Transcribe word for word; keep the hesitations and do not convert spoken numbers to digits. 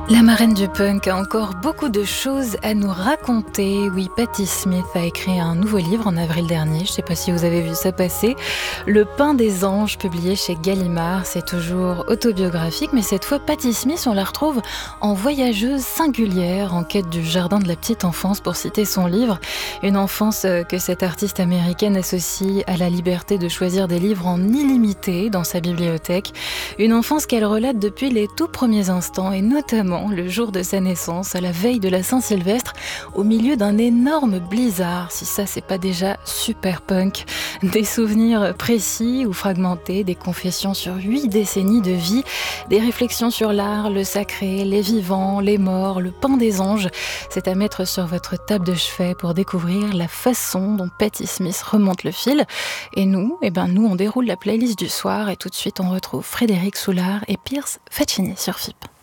La marraine du punk a encore beaucoup de choses à nous raconter. Oui, Patti Smith a écrit un nouveau livre en avril dernier. Je ne sais pas si vous avez vu ça passer. Le pain des anges, publié chez Gallimard. C'est toujours autobiographique, mais cette fois, Patti Smith, on la retrouve en voyageuse singulière, en quête du jardin de la petite enfance, pour citer son livre. Une enfance que cette artiste américaine associe à la liberté de choisir des livres en illimité dans sa bibliothèque. Une enfance qu'elle relate depuis les tout premiers instants, et notamment le jour de sa naissance, à la veille de la Saint-Sylvestre, au milieu d'un énorme blizzard. Si ça, c'est pas déjà super punk. Des souvenirs précis ou fragmentés, des confessions sur huit décennies de vie, des réflexions sur l'art, le sacré, les vivants, les morts, le pain des anges. C'est à mettre sur votre table de chevet pour découvrir la façon dont Patti Smith remonte le fil. Et nous, eh ben nous, on déroule la playlist du soir et tout de suite, on retrouve Frédéric Soulard et Pierce Faccini sur F I P.